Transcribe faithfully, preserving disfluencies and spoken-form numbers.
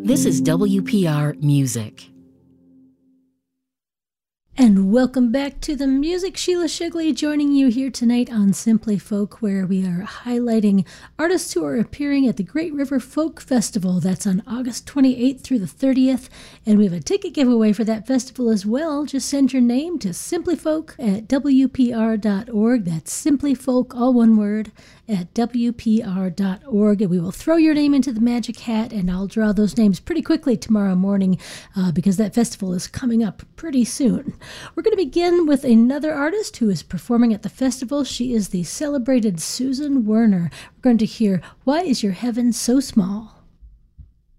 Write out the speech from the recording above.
This is W P R Music. And welcome back to the music. Sheila Shigley joining you here tonight on Simply Folk, where we are highlighting artists who are appearing at the Great River Folk Festival. That's on August twenty-eighth through the thirtieth. And we have a ticket giveaway for that festival as well. Just send your name to simplyfolk at w p r dot org. That's simplyfolk, all one word, at w p r dot org. And we will throw your name into the magic hat, and I'll draw those names pretty quickly tomorrow morning uh, because that festival is coming up pretty soon. We're going to begin with another artist who is performing at the festival. She is the celebrated Susan Werner. We're going to hear Why Is Your Heaven So Small?